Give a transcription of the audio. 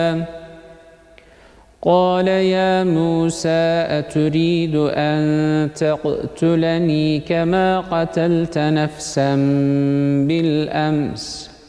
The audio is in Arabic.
قال يا موسى أتريد أن تقتلني كما قتلت نفسا بالأمس